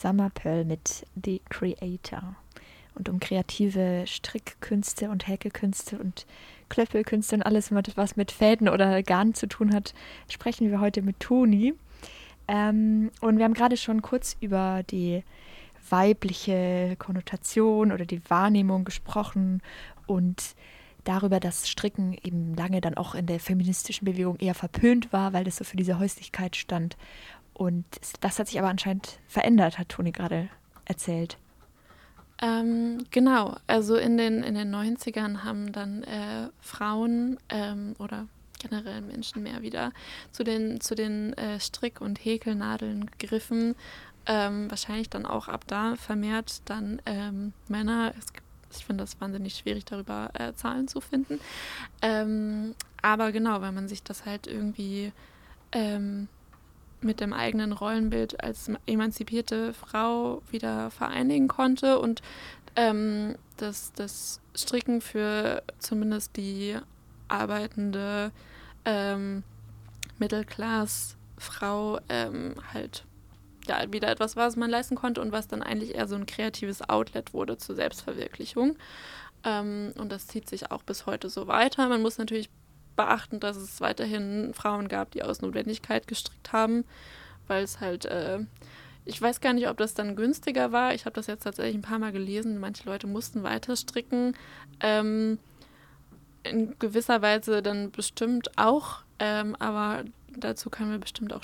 Summer Pearl mit The Creator. Und um kreative Strickkünste und Häkelkünste und Klöppelkünste und alles, was mit Fäden oder Garn zu tun hat, sprechen wir heute mit Toni. Und wir haben gerade schon kurz über die weibliche Konnotation oder die Wahrnehmung gesprochen und darüber, dass Stricken eben lange dann auch in der feministischen Bewegung eher verpönt war, weil das so für diese Häuslichkeit stand. Und das hat sich aber anscheinend verändert, hat Toni gerade erzählt. Genau, also in den 90ern haben dann Frauen oder generell Menschen mehr wieder zu den Strick- und Häkelnadeln gegriffen. Wahrscheinlich dann auch ab da vermehrt dann Männer. Ich finde das wahnsinnig schwierig, darüber Zahlen zu finden. Aber genau, weil man sich das halt irgendwie mit dem eigenen Rollenbild als emanzipierte Frau wieder vereinigen konnte und das Stricken für zumindest die arbeitende Mittelklass-Frau halt ja, wieder etwas war, was man leisten konnte und was dann eigentlich eher so ein kreatives Outlet wurde zur Selbstverwirklichung. Und das zieht sich auch bis heute so weiter. Man muss natürlich beachten, dass es weiterhin Frauen gab, die aus Notwendigkeit gestrickt haben, weil es halt, ich weiß gar nicht, ob das dann günstiger war. Ich habe das jetzt tatsächlich ein paar Mal gelesen. Manche Leute mussten weiter stricken. In gewisser Weise dann bestimmt auch, aber dazu können wir bestimmt auch